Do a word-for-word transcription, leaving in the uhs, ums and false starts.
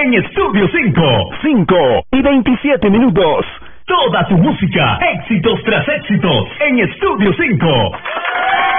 en Estudio cinco. cinco y veintisiete minutos. Toda tu música, éxitos tras éxitos, en Estudio cinco.